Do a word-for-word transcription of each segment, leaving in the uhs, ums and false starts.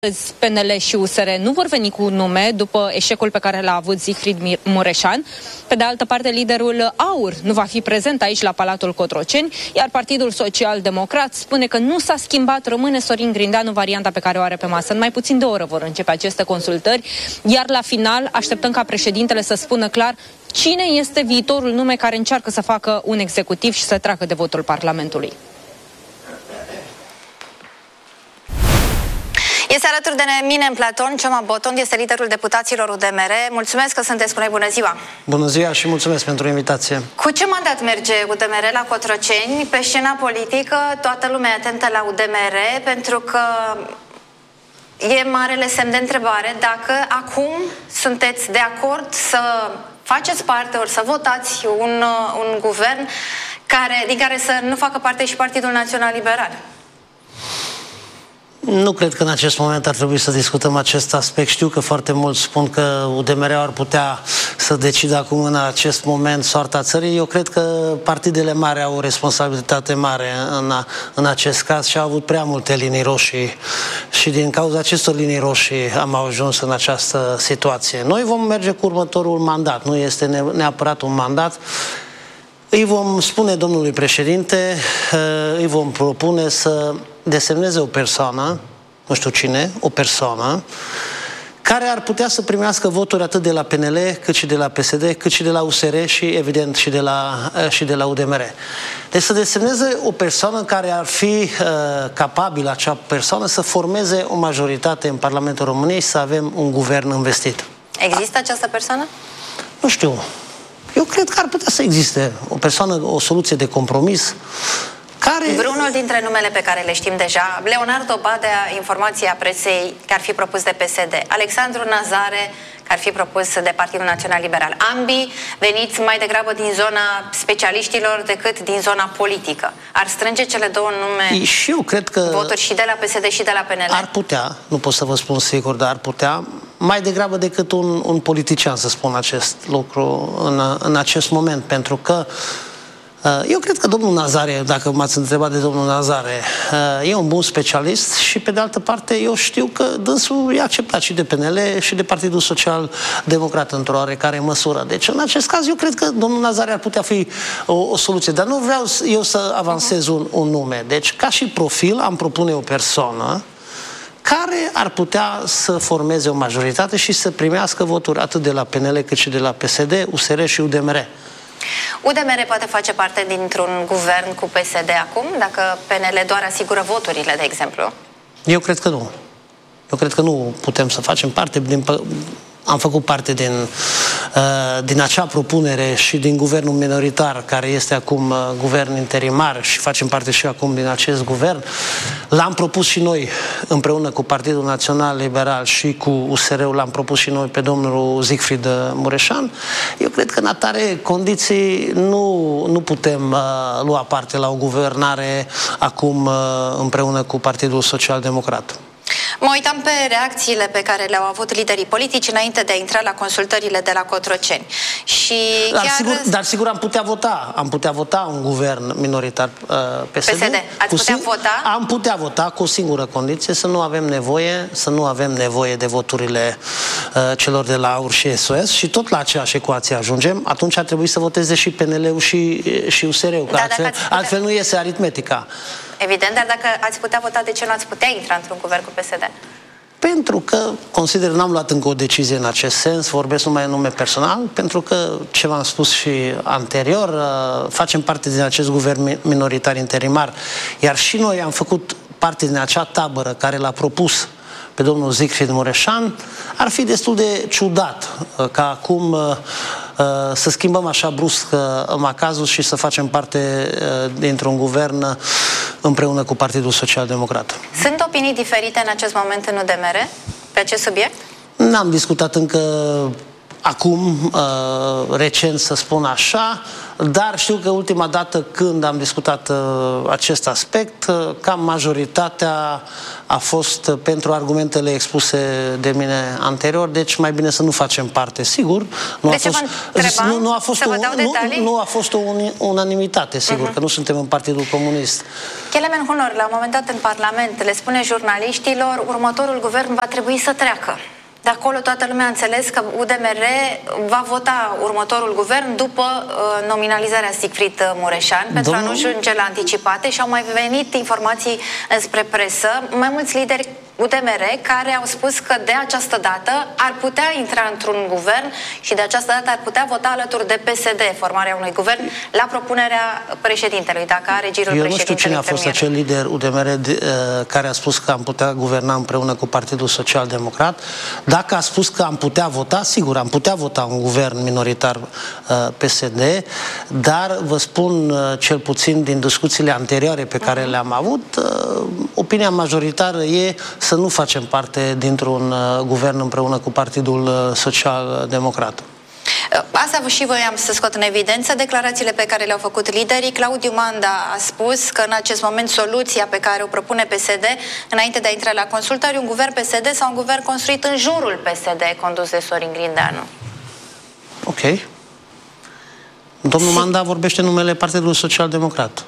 P N L și U S R nu vor veni cu nume după eșecul pe care l-a avut Siegfried Mureșan. Pe de altă parte, liderul AUR nu va fi prezent aici la Palatul Cotroceni, iar Partidul Social Democrat spune că nu s-a schimbat, rămâne Sorin Grindeanu, varianta pe care o are pe masă. În mai puțin de o oră vor începe aceste consultări, iar la final așteptăm ca președintele să spună clar cine este viitorul nume care încearcă să facă un executiv și să treacă de votul Parlamentului. Este alături de mine în platon Cioma Botond, este liderul deputaților U D M R. Mulțumesc că sunteți cu noi, bună ziua! Bună ziua și mulțumesc pentru invitație! Cu ce mandat merge U D M R la Cotroceni? Pe scena politică, toată lumea atentă la U D M R, pentru că e marele semn de întrebare dacă acum sunteți de acord să faceți parte, ori să votați un, un guvern care, din care să nu facă parte și Partidul Național Liberal. Nu cred că în acest moment ar trebui să discutăm acest aspect. Știu că foarte mulți spun că U D M R ar putea să decidă acum în acest moment soarta țării. Eu cred că partidele mari au o responsabilitate mare în, a, în acest caz și au avut prea multe linii roșii și din cauza acestor linii roșii am ajuns în această situație. Noi vom merge cu următorul mandat, nu este neapărat un mandat. Îi vom spune domnului președinte, îi vom propune să desemneze o persoană, nu știu cine, o persoană, care ar putea să primească voturi atât de la P N L, cât și de la P S D, cât și de la U S R și, evident, și de la, și de la U D M R. Deci să desemneze o persoană care ar fi uh, capabilă, acea persoană, să formeze o majoritate în Parlamentul României și să avem un guvern investit. Există această persoană? Nu știu. Eu cred că ar putea să existe o persoană, o soluție de compromis care... Vreunul dintre numele pe care le știm deja, Leonardo Badea, informația presei, că ar fi propus de P S D, Alexandru Nazare, că ar fi propus de Partidul Național Liberal. Ambii veniți mai degrabă din zona specialiștilor decât din zona politică. Ar strânge cele două nume și eu cred că voturi și de la P S D și de la P N L? Ar putea, nu pot să vă spun sigur, dar ar putea, mai degrabă decât un, un politician să spun acest lucru în, în acest moment, pentru că eu cred că domnul Nazare, dacă m-ați întrebat de domnul Nazare, e un bun specialist și, pe de altă parte, eu știu că dânsul e acceptat și de P N L și de Partidul Social Democrat într-o oarecare măsură. Deci, în acest caz, eu cred că domnul Nazare ar putea fi o, o soluție. Dar nu vreau eu să avansez un, un nume. Deci, ca și profil, am propune o persoană care ar putea să formeze o majoritate și să primească voturi atât de la P N L cât și de la P S D, U S R și U D M R. U D M R poate face parte dintr-un guvern cu P S D acum, dacă P N L doar asigură voturile, de exemplu? Eu cred că nu. Eu cred că nu putem să facem parte din... Am făcut parte din, uh, din acea propunere și din guvernul minoritar, care este acum uh, guvern interimar și facem parte și acum din acest guvern. L-am propus și noi împreună cu Partidul Național Liberal și cu U S R-ul, l-am propus și noi pe domnul Siegfried Mureșan. Eu cred că în atare condiții nu, nu putem uh, lua parte la o guvernare acum uh, împreună cu Partidul Social Democrat. Mă uitam pe reacțiile pe care le-au avut liderii politici înainte de a intra la consultările de la Cotroceni. Și dar, chiar... sigur, dar sigur am putea vota. Am putea vota un guvern minoritar uh, P S D. P S D. Ați putea vota? Am putea vota cu o singură condiție, să nu avem nevoie, să nu avem nevoie de voturile uh, celor de la AUR și S O S și tot la aceeași ecuație ajungem. Atunci ar trebui să voteze și P N L-ul și, și U S R-ul, că da, altfel, putea... altfel nu iese aritmetica. Evident, dar dacă ați putea vota, de ce nu ați putea intra într-un guvern cu P S D? Pentru că, consider, n-am luat încă o decizie în acest sens, vorbesc numai în nume personal, pentru că, ce v-am spus și anterior, facem parte din acest guvern minoritar interimar, iar și noi am făcut parte din acea tabără care l-a propus pe domnul Siegfried Mureșan. Ar fi destul de ciudat ca acum să schimbăm așa brusc macazul și să facem parte dintr-un guvern împreună cu Partidul Social Democrat. Sunt opinii diferite în acest moment în U D M R pe acest subiect? N-am discutat încă acum, recent, să spun așa. Dar știu că ultima dată când am discutat uh, acest aspect, uh, cam majoritatea a fost uh, pentru argumentele expuse de mine anterior, deci mai bine să nu facem parte, sigur. Nu de a ce fost, întreba, nu, nu a fost, o, nu, nu a fost o unanimitate, sigur, uh-huh. că nu suntem în Partidul Comunist. Kelemen Hunor, la un moment dat în Parlament, le spune jurnaliștilor, următorul guvern va trebui să treacă. De acolo toată lumea a înțeles că U D M R va vota următorul guvern după uh, nominalizarea Siegfried Mureșan, pentru Domnul... a nu ajunge la anticipate, și au mai venit informații spre presă. Mai mulți lideri U D M R care au spus că de această dată ar putea intra într-un guvern și de această dată ar putea vota alături de P S D formarea unui guvern la propunerea președintelui, dacă are girul Eu președintelui. nu știu cine a fost acel lider U D M R de, uh, care a spus că am putea guverna împreună cu Partidul Social Democrat. Dacă a spus că am putea vota, sigur, am putea vota un guvern minoritar uh, P S D, dar vă spun uh, cel puțin din discuțiile anterioare pe care uh-huh. le-am avut, uh, opinia majoritară e să nu facem parte dintr-un uh, guvern împreună cu Partidul uh, Social Democrat. Asta și voiam să scot în evidență declarațiile pe care le-au făcut liderii. Claudiu Manda a spus că în acest moment soluția pe care o propune P S D, înainte de a intra la consultări, un guvern P S D sau un guvern construit în jurul P S D, condus de Sorin Grindeanu. Ok. Domnul Manda vorbește numele Partidului Social Democrat.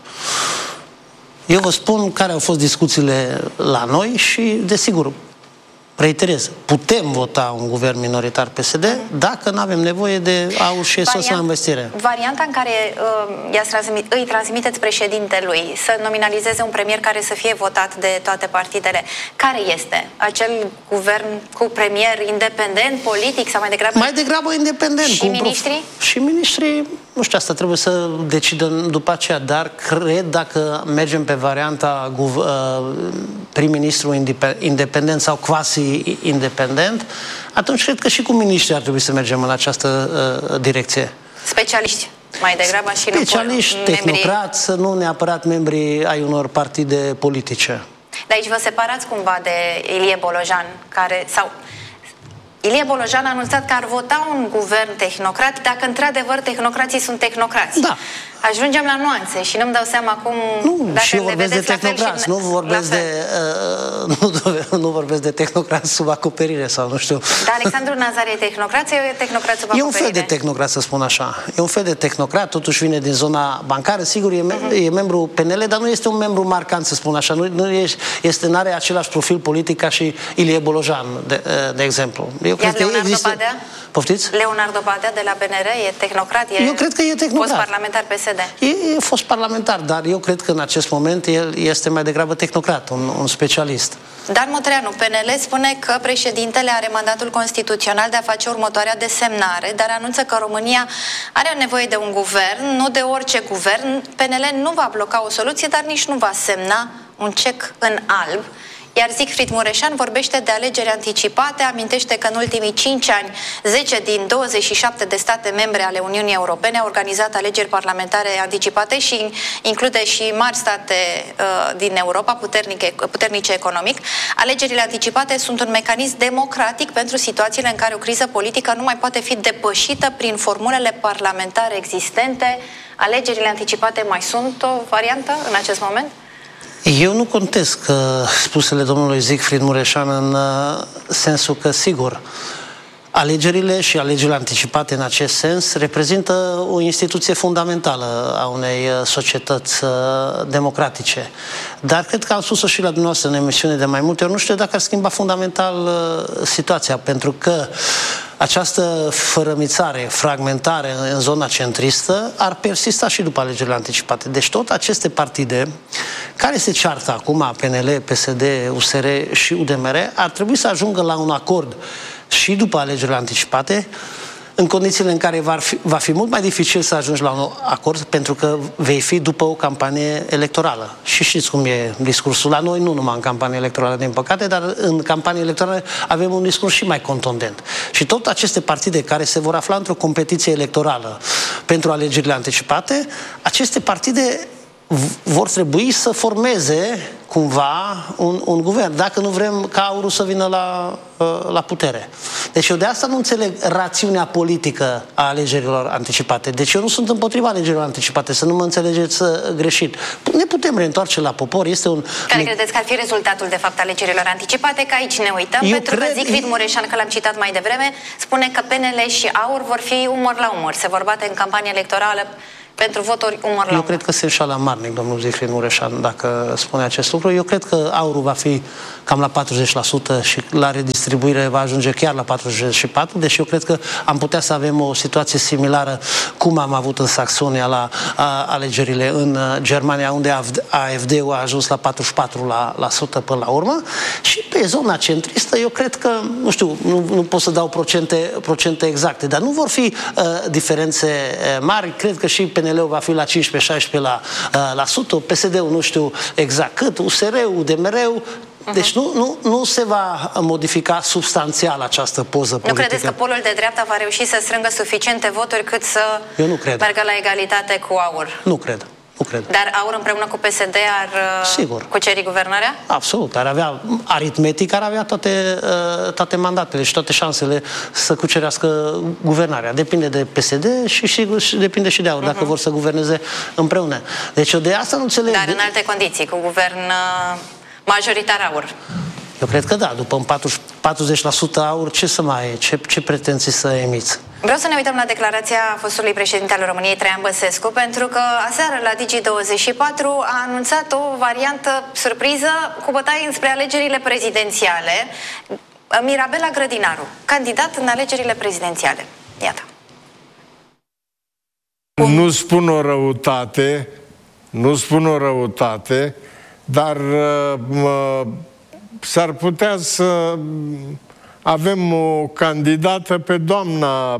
Eu vă spun care au fost discuțiile la noi și, desigur, reiterez, putem vota un guvern minoritar P S D dacă nu avem nevoie de aur și esos la investire. Varianta în care uh, transmit, îi transmiteți președintelui să nominalizeze un premier care să fie votat de toate partidele, care este? Acel guvern cu premier independent, politic sau mai degrabă? Mai degrabă independent. Și miniștrii? Și miniștrii, nu știu, asta trebuie să decidem după aceea, dar cred dacă mergem pe varianta uh, prim-ministru independent sau quasi independent, atunci cred că și cu miniștrii ar trebui să mergem în această uh, direcție. Specialiști, mai degrabă, și Specialiști, nu tehnocrați, membrii... nu neapărat membrii ai unor partide politice. De aici vă separați cumva de Ilie Bolojan, care, sau... Ilie Bolojan a anunțat că ar vota un guvern tehnocrat dacă într-adevăr tehnocrații sunt tehnocrați. Da. Ajungem la nuanțe și nu-mi dau seama cum... Nu, dacă și eu vorbesc de tehnocrați, nu vorbesc de, uh, nu, nu vorbesc de tehnocrați sub acoperire sau nu știu. Dar Alexandru Nazar e tehnocrat sau e tehnocrat sub acoperire? E un fel de tehnocrat, să spun așa. E un fel de tehnocrat, totuși vine din zona bancară, sigur, e, uh-huh. e membru P N L, dar nu este un membru marcant, să spun așa. Nu, nu este, n-are același profil politic ca și Ilie Bolojan, de, de exemplu. Eu Iar cred Leonardo că există... Badea? Poftiți? Leonardo Badea de la P N R e tehnocrat? E eu cred că e tehnocrat. Fost parlamentar P S D. E, e fost parlamentar, dar eu cred că în acest moment el este mai degrabă tehnocrat, un, un specialist. Dan Motreanu, P N L, spune că președintele are mandatul constituțional de a face următoarea desemnare, dar anunță că România are nevoie de un guvern, nu de orice guvern. P N L nu va bloca o soluție, dar nici nu va semna un cec în alb. Iar Siegfried Mureșan vorbește de alegeri anticipate, amintește că în ultimii cinci ani, zece din douăzeci și șapte de state membre ale Uniunii Europene au organizat alegeri parlamentare anticipate și include și mari state uh, din Europa, puternice, puternice economic. Alegerile anticipate sunt un mecanism democratic pentru situațiile în care o criză politică nu mai poate fi depășită prin formulele parlamentare existente. Alegerile anticipate mai sunt o variantă în acest moment? Eu nu contest uh, spusele domnului Siegfried Mureșan în uh, sensul că, sigur, alegerile și alegerile anticipate în acest sens reprezintă o instituție fundamentală a unei societăți uh, democratice. Dar cred că am spus-o și la dumneavoastră în emisiune de mai multe ori, nu știu dacă ar schimba fundamental uh, situația, pentru că această fărămițare, fragmentare în zona centristă ar persista și după alegerile anticipate. Deci tot aceste partide care se ceartă acum, P N L, P S D, U S R și U D M R, ar trebui să ajungă la un acord și după alegerile anticipate, în condițiile în care va fi, va fi mult mai dificil să ajungi la un acord, pentru că vei fi după o campanie electorală. Și știți cum e discursul la noi, nu numai în campanie electorală, din păcate, dar în campanie electorală avem un discurs și mai contundent. Și tot aceste partide care se vor afla într-o competiție electorală pentru alegerile anticipate, aceste partide vor trebui să formeze cumva un, un guvern, dacă nu vrem ca aurul să vină la, la putere. Deci eu de asta nu înțeleg rațiunea politică a alegerilor anticipate. Deci eu nu sunt împotriva alegerilor anticipate, să nu mă înțelegeți greșit. Ne putem reîntoarce la popor, este un... Care ne... credeți că ar fi rezultatul, de fapt, alegerilor anticipate? Că aici ne uităm, eu pentru cred... că Zicfried Mureșan, că l-am citat mai devreme, spune că P N L și AUR vor fi umăr la umăr. Se vor bate în campanie electorală pentru voturi umăr la Eu umăr. cred că se înșală amarnic domnul Zicfried Mureșan dacă spune acest lucru. Eu cred că aurul va fi cam la patruzeci la sută și la redistribuire va ajunge chiar la patruzeci și patru la sută, deci eu cred că am putea să avem o situație similară cum am avut în Saxonia la a, alegerile în a, Germania, unde A F D-ul a ajuns la patruzeci și patru la sută până la urmă. Și pe zona centristă eu cred că, nu știu, nu, nu pot să dau procente, procente exacte, dar nu vor fi a, diferențe a, mari. Cred că și P N L-ul va fi la cincisprezece șaisprezece la sută, P S D-ul nu știu exact cât, U S R-ul, U D M R-ul. Deci nu, nu, nu se va modifica substanțial această poză politică. Nu credeți că polul de dreapta va reuși să strângă suficiente voturi cât să Eu nu cred. meargă la egalitate cu AUR? Nu cred. Nu cred. Dar AUR împreună cu P S D ar Sigur. cuceri guvernarea? Absolut. Ar avea, aritmetic, ar avea toate, toate mandatele și toate șansele să cucerească guvernarea. Depinde de P S D și, sigur, și depinde și de AUR, uh-huh. dacă vor să guverneze împreună. Deci eu de asta nu înțeleg. Dar în alte condiții, cu guvern majoritar AUR. Eu cred că da, după patruzeci la sută AUR, ce să mai, ce, ce pretenții să emiți? Vreau să ne uităm la declarația fostului președinte al României, Traian Băsescu, pentru că aseară la Digi douăzeci și patru a anunțat o variantă surpriză cu bătaie înspre alegerile prezidențiale. Mirabela Grădinaru, candidat în alegerile prezidențiale. Iată. Nu spun o răutate, nu spun o răutate, dar uh, s-ar putea să avem o candidată pe doamna,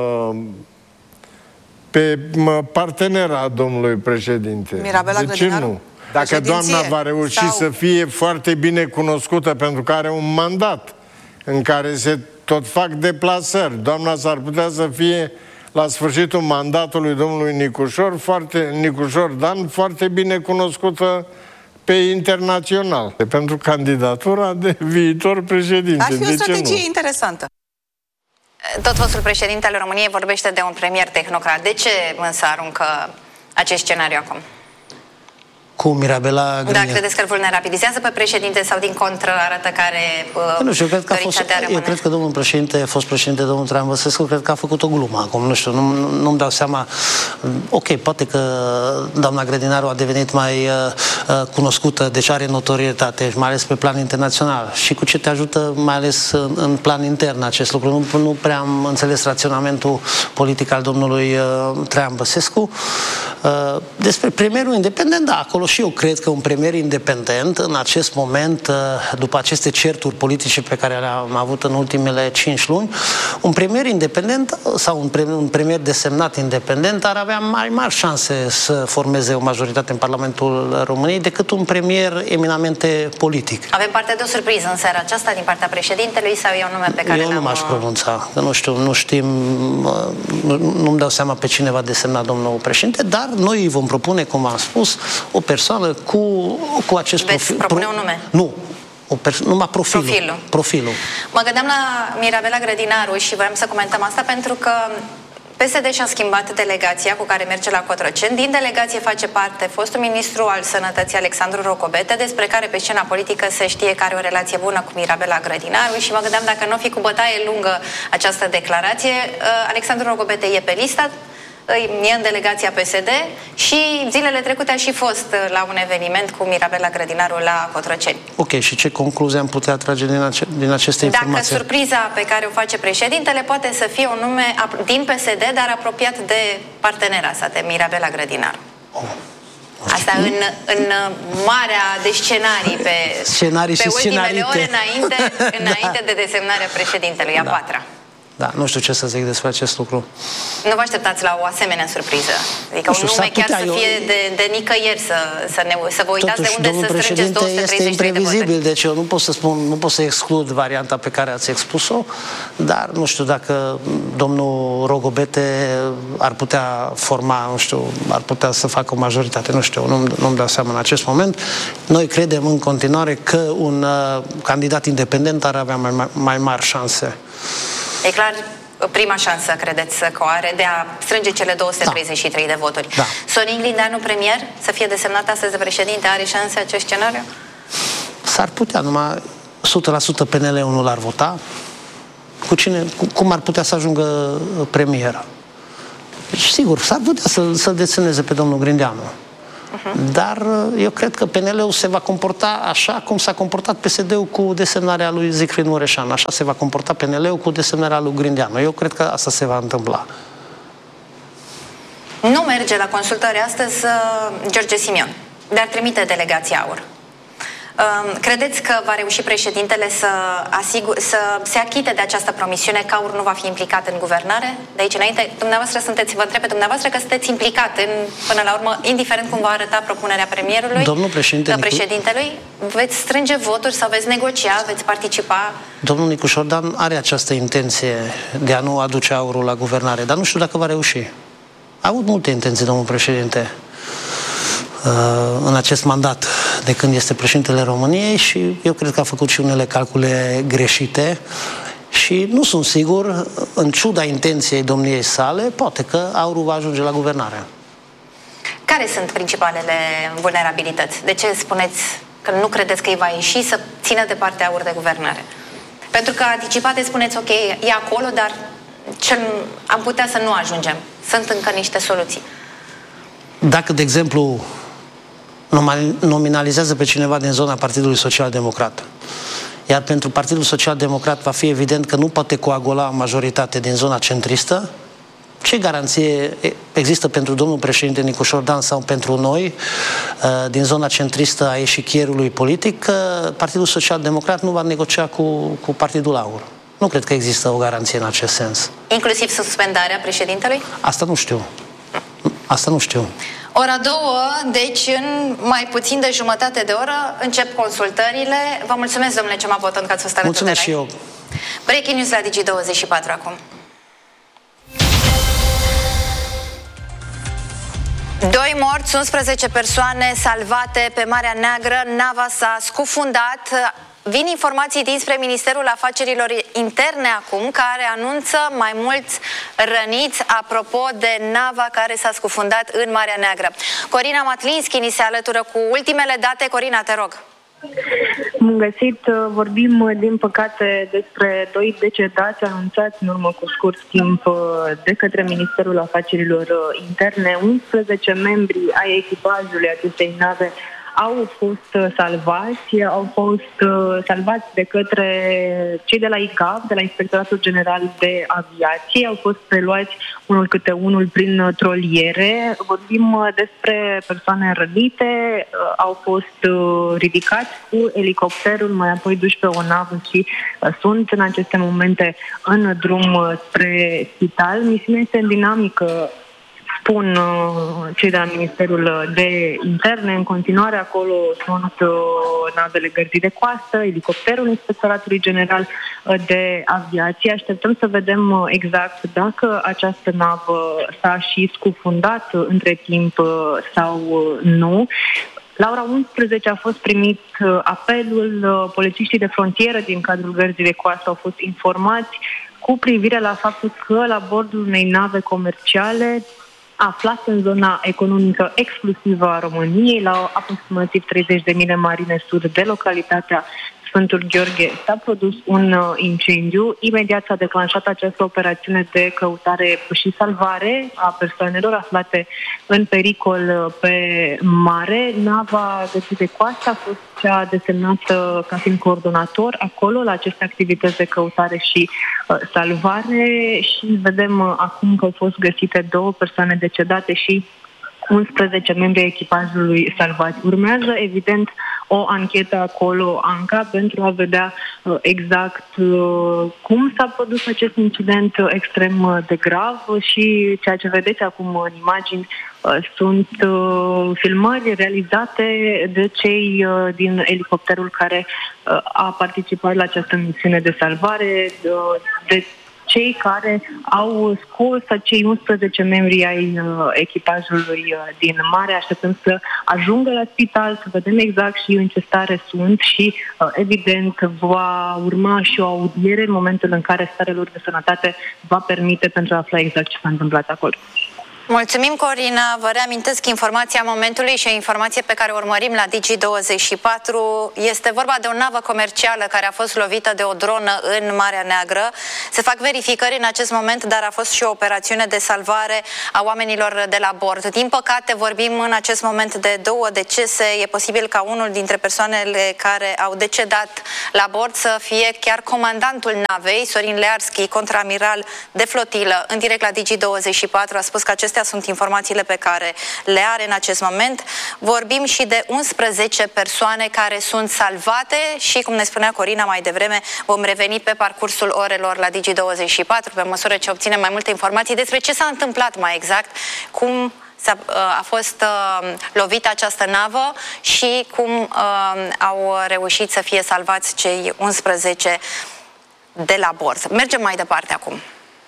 pe partenera domnului președinte. Mirabela De ce nu? Dacă doamna va reuși sau... să fie foarte bine cunoscută pentru că are un mandat în care se tot fac deplasări, doamna s-ar putea să fie la sfârșitul mandatului domnului Nicușor, foarte, Nicușor Dan, foarte bine cunoscută pe internațional, pentru candidatura de viitor președinte. Ar fi o strategie interesantă. Tot fostul președinte al României vorbește de un premier tehnocrat. De ce însă aruncă acest scenariu acum? Cu Mirabela Grădinaru. Da, credeți că îl vulnerabilizează pe președinte sau din contră arată care uh, nu știu, eu cred că a fost, eu cred că domnul președinte, fost președinte, domnul Traian Băsescu, cred că a făcut o glumă acum, nu știu, nu, nu-mi dau seama. Ok, poate că doamna Grădinaru a devenit mai uh, cunoscută, deci are notorietate, mai ales pe plan internațional. Și cu ce te ajută, mai ales în, în plan intern acest lucru? Nu, nu prea am înțeles raționamentul politic al domnului uh, Traian Băsescu. Uh, despre premierul independent, da, acolo și eu cred că un premier independent în acest moment, după aceste certuri politice pe care le-am avut în ultimele cinci luni, un premier independent sau un premier, un premier desemnat independent ar avea mai mari șanse să formeze o majoritate în Parlamentul României decât un premier eminamente politic. Avem parte de o surpriză în seara aceasta din partea președintelui sau e un nume pe care eu nu m-aș pronunța, că nu știu, nu știm, nu-mi dau seama pe cine va desemna domnul președinte, dar noi îi vom propune, cum am spus, o persoană cu, cu acest Veți profil. propune un nume? Nu. O numai profilul. Profilul. profilul. Mă gândeam la Mirabela Grădinaru și voiam să comentăm asta pentru că P S D și-a schimbat delegația cu care merge la Cotroceni. Din delegație face parte fostul ministru al Sănătății Alexandru Rocobete, despre care pe scena politică se știe că are o relație bună cu Mirabela Grădinaru și mă gândeam dacă nu o fi cu bătaie lungă această declarație. Alexandru Rocobete e pe listă, e în delegația P S D și zilele trecute a și fost la un eveniment cu Mirabela Grădinaru la Cotroceni. Ok, și ce concluzie am putea trage din, ace din aceste informații? Dacă surpriza pe care o face președintele poate să fie un nume din P S D, dar apropiat de partenera sa, de Mirabela Grădinaru. Oh. Asta în, în marea de scenarii pe, scenarii pe și ultimele scenarite. ore înainte, înainte da. de desemnarea președintelui, a da. patra. Da, nu știu ce să zic despre acest lucru. Nu vă așteptați la o asemenea surpriză? Adică nu știu, un nume chiar să eu... fie de, de nicăieri, să, să, ne, să vă uitați Totuși, de unde să strângeți două sute treizeci și trei de voturi. este imprevizibil, deci eu nu pot să spun, nu pot să exclud varianta pe care ați expus-o, dar nu știu dacă domnul Rogobete ar putea forma, nu știu, ar putea să facă o majoritate, nu știu, nu-mi, nu-mi dau seama în acest moment. Noi credem în continuare că un uh, candidat independent ar avea mai, mai, mai mari șanse. E clar, prima șansă, credeți, că o are de a strânge cele două sute treizeci și trei da. de voturi. Da. Sorin Grindeanu, premier, să fie desemnat astăzi de președinte, are șanse acest scenariu? S-ar putea, numai o sută la sută P N L-ul nu l-ar vota. Cu cine, cu, cum ar putea să ajungă premier? Deci, sigur, s-ar putea să-l, să dețineze pe domnul Grindeanu. Uh-huh. Dar eu cred că P N L-ul se va comporta așa cum s-a comportat P S D-ul cu desemnarea lui Siegfried Mureșan. Așa se va comporta P N L-ul cu desemnarea lui Grindeanu. Eu cred că asta se va întâmpla. Nu merge la consultare astăzi George Simion, dar trimite delegația AUR. Credeți că va reuși președintele să, asigur, să se achite de această promisiune că AUR nu va fi implicat în guvernare? De aici înainte, dumneavoastră sunteți, vă întreb pe dumneavoastră că sunteți implicat în, până la urmă, indiferent cum va arăta propunerea premierului, domnul președinte Nicu... președintelui, veți strânge voturi sau veți negocia, veți participa? Domnul Nicu Șordan are această intenție de a nu aduce AUR-ul la guvernare, dar nu știu dacă va reuși. A avut multe intenții, domnul președinte, în acest mandat de când este președintele României și eu cred că a făcut și unele calcule greșite și nu sunt sigur, în ciuda intenției domniei sale, poate că AUR-ul va ajunge la guvernare. Care sunt principalele vulnerabilități? De ce spuneți că nu credeți că îi va ieși să țină departe AUR de guvernare? Pentru că anticipate spuneți, ok, e acolo, dar cel, am putea să nu ajungem. Sunt încă niște soluții. Dacă, de exemplu, nominalizează pe cineva din zona Partidului Social Democrat, iar pentru Partidul Social Democrat va fi evident că nu poate coagula majoritate din zona centristă, ce garanție există pentru domnul președinte Nicu Șordan sau pentru noi din zona centristă a eșichierului politic că Partidul Social Democrat nu va negocia cu, cu Partidul AUR? Nu cred că există o garanție în acest sens. Inclusiv suspendarea președintelui? Asta nu știu. Asta nu știu. Ora două, deci în mai puțin de jumătate de oră încep consultările. Vă mulțumesc, domnule Cema Boton, că ați fost alături de noi. Mulțumesc și eu. Breaking News la Digi douăzeci și patru acum. Doi morți, unsprezece persoane salvate pe Marea Neagră. Nava s-a scufundat. Vin informații dinspre Ministerul Afacerilor Interne acum, care anunță mai mulți răniți apropo de nava care s-a scufundat în Marea Neagră. Corina Matlinski ni se alătură cu ultimele date. Corina, te rog. Bun găsit. Vorbim, din păcate, despre doi decedați anunțați în urmă cu scurt timp de către Ministerul Afacerilor Interne. unsprezece membri ai echipajului acestei nave au fost salvați, au fost salvați de către cei de la I C A V, de la Inspectoratul General de Aviație, au fost preluați unul câte unul prin troliere. Vorbim despre persoane rănite, au fost ridicați cu elicopterul, mai apoi duși pe o navă și sunt în aceste momente în drum spre spital. Misiunea este în dinamică, spun uh, cei de la Ministerul de Interne. În continuare acolo sunt uh, navele Gărzii de Coastă, elicopterul Inspectoratului General uh, de Aviație. Așteptăm să vedem uh, exact dacă această navă s-a și scufundat uh, între timp uh, sau uh, nu. La ora unsprezece a fost primit uh, apelul, uh, polițiștii de frontieră din cadrul Gărzii de Coastă au fost informați cu privire la faptul că la bordul unei nave comerciale aflat în zona economică exclusivă a României, la aproximativ treizeci de mile marine sud de localitatea Sfântul Gheorghe, s-a produs un uh, incendiu. Imediat s-a declanșat această operațiune de căutare și salvare a persoanelor aflate în pericol uh, pe mare. Nava Gărzii de Coastă a fost cea desemnată ca fiind coordonator acolo la aceste activități de căutare și uh, salvare și vedem uh, acum că au fost găsite două persoane decedate și unsprezece membri ai echipajului salvați. Urmează, evident, o anchetă acolo, ANCA, pentru a vedea uh, exact uh, cum s-a produs acest incident extrem de grav și ceea ce vedeți acum în imagini uh, sunt uh, filmări realizate de cei uh, din elicopterul care uh, a participat la această misiune de salvare, uh, de cei care au scos acei unsprezece membri ai uh, echipajului uh, din mare, așteptând să ajungă la spital, să vedem exact și în ce stare sunt și, uh, evident, va urma și o audiere în momentul în care starea lor de sănătate va permite pentru a afla exact ce s-a întâmplat acolo. Mulțumim, Corina. Vă reamintesc informația momentului și o informație pe care o urmărim la Digi douăzeci și patru. Este vorba de o navă comercială care a fost lovită de o dronă în Marea Neagră. Se fac verificări în acest moment, dar a fost și o operațiune de salvare a oamenilor de la bord. Din păcate, vorbim în acest moment de două decese. E posibil ca unul dintre persoanele care au decedat la bord să fie chiar comandantul navei, Sorin Learski, contraamiral de flotilă. În direct la Digi douăzeci și patru a spus că aceste sunt informațiile pe care le are în acest moment. Vorbim și de unsprezece persoane care sunt salvate și, cum ne spunea Corina mai devreme, vom reveni pe parcursul orelor la Digi douăzeci și patru pe măsură ce obținem mai multe informații despre ce s-a întâmplat mai exact, cum a, a fost uh, lovită această navă și cum uh, au reușit să fie salvați cei unsprezece de la bord. Mergem mai departe acum.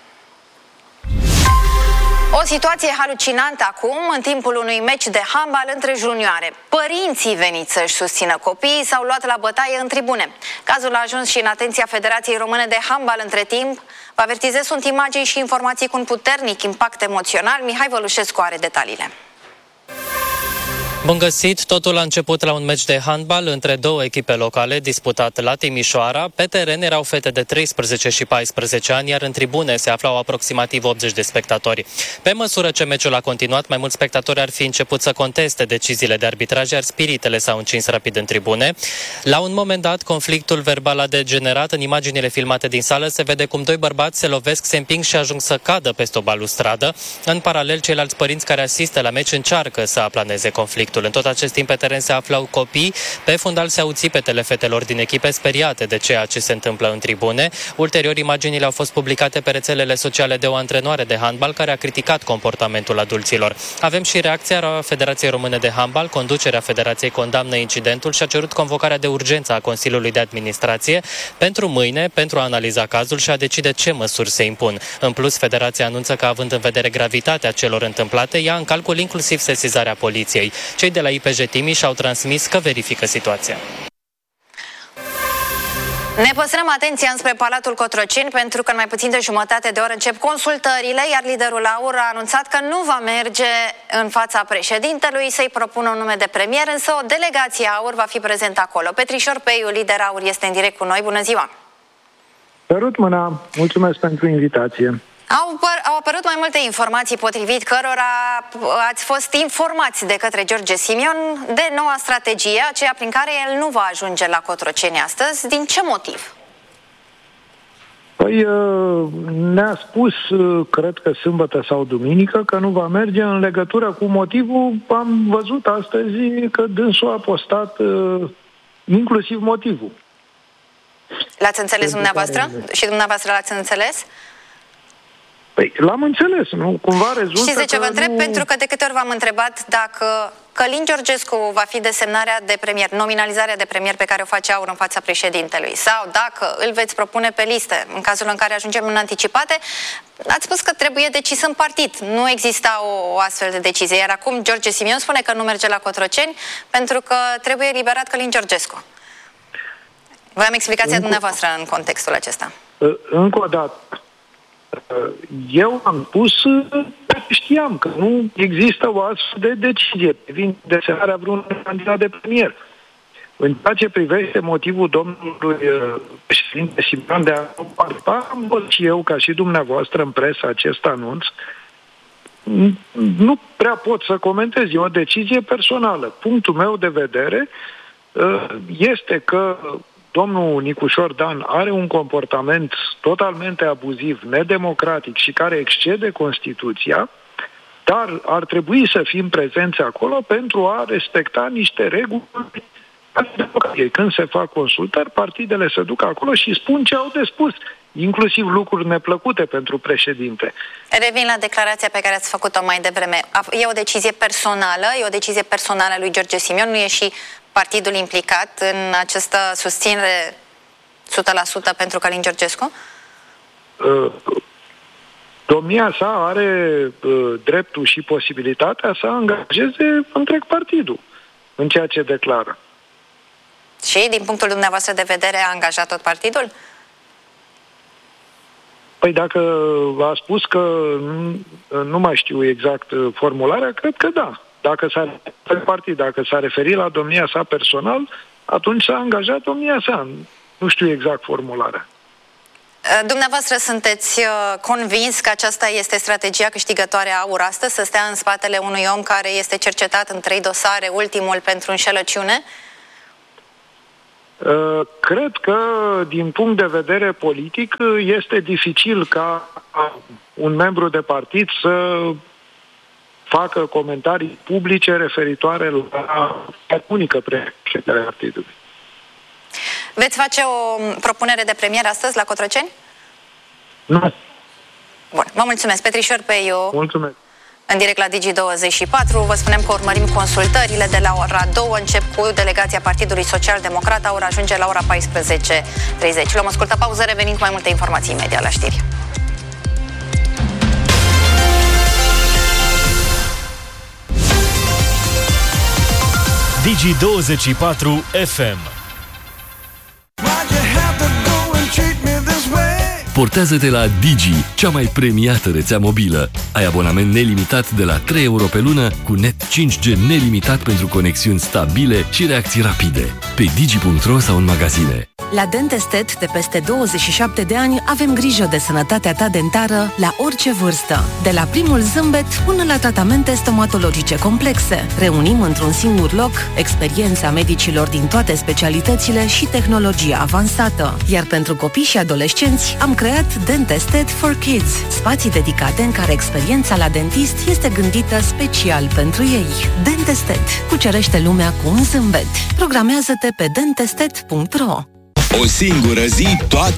O situație halucinantă acum, în timpul unui meci de handbal între junioare. Părinții veniți să-și susțină copiii s-au luat la bătaie în tribune. Cazul a ajuns și în atenția Federației Române de Handbal între timp. Vă avertizez, sunt imagini și informații cu un puternic impact emoțional. Mihai Vălușescu are detaliile. Bun găsit! Totul a început la un meci de handbal între două echipe locale disputat la Timișoara. Pe teren erau fete de treisprezece și paisprezece ani, iar în tribune se aflau aproximativ optzeci de spectatori. Pe măsură ce meciul a continuat, mai mulți spectatori ar fi început să conteste deciziile de arbitraj, iar spiritele s-au încins rapid în tribune. La un moment dat, conflictul verbal a degenerat. În imaginile filmate din sală se vede cum doi bărbați se lovesc, se împing și ajung să cadă peste o balustradă. În paralel, ceilalți părinți care asistă la meci încearcă să aplaneze conflictul. În tot acest timp pe teren se aflau copii. Pe fundal se auzi țipetele fetelor din echipe speriate de ceea ce se întâmplă în tribune. Ulterior, imaginile au fost publicate pe rețelele sociale de o antrenoare de handbal care a criticat comportamentul adulților. Avem și reacția Federației Române de Handbal. Conducerea Federației condamnă incidentul și a cerut convocarea de urgență a Consiliului de Administrație pentru mâine, pentru a analiza cazul și a decide ce măsuri se impun. În plus, Federația anunță că, având în vedere gravitatea celor întâmplate, ia în calcul inclusiv sesizarea poliției. Cei de la I P J Timiș au transmis că verifică situația. Ne păstrăm atenția înspre Palatul Cotroceni pentru că în mai puțin de jumătate de oră încep consultările, iar liderul AUR a anunțat că nu va merge în fața președintelui să-i propună un nume de premier, însă o delegație AUR va fi prezentă acolo. Petrișor Peiu, lider AUR, este în direct cu noi. Bună ziua! Sărut mâna! Mulțumesc pentru invitație! Au, au apărut mai multe informații potrivit cărora ați fost informați de către George Simion de noua strategie, aceea prin care el nu va ajunge la Cotroceni astăzi. Din ce motiv? Păi ne-a spus, cred că sâmbătă sau duminică, că nu va merge. În legătură cu motivul, am văzut astăzi că dânsul a postat inclusiv motivul. L-ați înțeles dumneavoastră? Și dumneavoastră l-ați înțeles? Păi, l-am înțeles, nu? Cumva rezultă. Știți de ce vă întreb? Nu... Pentru că de câte ori v-am întrebat dacă Călin Georgescu va fi desemnarea de premier, nominalizarea de premier pe care o face AUR în fața președintelui, sau dacă îl veți propune pe listă, în cazul în care ajungem în anticipate, ați spus că trebuie decis în partid. Nu exista o, o astfel de decizie, iar acum George Simion spune că nu merge la Cotroceni pentru că trebuie eliberat Călin Georgescu. Voiam explicația Încă... dumneavoastră în contextul acesta. Încă o dată. Eu am spus că știam că nu există o astfel de decizie privind desemnarea vreunui candidat de premier. În ceea ce privește motivul domnului președinte Simion de a nu participa, am văzut și eu, ca și dumneavoastră, în presă acest anunț. Nu prea pot să comentez, e o decizie personală. Punctul meu de vedere este că domnul Nicușor Dan are un comportament totalmente abuziv, nedemocratic și care excede Constituția, dar ar trebui să fim prezenți acolo pentru a respecta niște reguli Când se fac consultări, partidele se duc acolo și spun ce au de spus, inclusiv lucruri neplăcute pentru președinte. Revin la declarația pe care ați făcut-o mai devreme. E o decizie personală, e o decizie personală a lui George Simion, nu e și partidul implicat în această susținere o sută la sută pentru Călin Georgescu? Uh, domnia sa are uh, dreptul și posibilitatea să angajeze întreg partidul în ceea ce declară. Și, din punctul dumneavoastră de vedere, a angajat tot partidul? Păi dacă a spus că nu, nu mai știu exact formularea, cred că da. Dacă s-a referit, dacă s-a referit la domnia sa personal, atunci s-a angajat domnia sa. Nu știu exact formularea. Dumneavoastră sunteți convins că aceasta este strategia câștigătoare a AUR astăzi, să stea în spatele unui om care este cercetat în trei dosare, ultimul pentru înșelăciune? Cred că, din punct de vedere politic, este dificil ca un membru de partid să facă comentarii publice referitoare la unică președintele partidului. Veți face o propunere de premier astăzi la Cotroceni? Nu. Bun, vă mulțumesc. Petrișor Peiu. Mulțumesc. În direct la Digi douăzeci și patru, vă spunem că urmărim consultările de la ora două, încep cu delegația Partidului Social Democrat, AUR ajunge la ora paisprezece treizeci. Luăm o scurtă pauză, revenind cu mai multe informații imediat la știri. Digi douăzeci și patru F M. Portează-te la Digi, cea mai premiată rețea mobilă. Ai abonament nelimitat de la trei euro pe lună, cu net cinci G nelimitat pentru conexiuni stabile și reacții rapide. Pe digi punct ro sau în magazine. La Dentestet, de peste douăzeci și șapte de ani, avem grijă de sănătatea ta dentară la orice vârstă. De la primul zâmbet până la tratamente stomatologice complexe. Reunim într-un singur loc experiența medicilor din toate specialitățile și tehnologia avansată. Iar pentru copii și adolescenți am creat Dentestet for Kids, spații dedicate în care experiența la dentist este gândită special pentru ei. Dentestet. Cucerește lumea cu un zâmbet. Programează-te pe dentestet punct ro. O singură zi, toate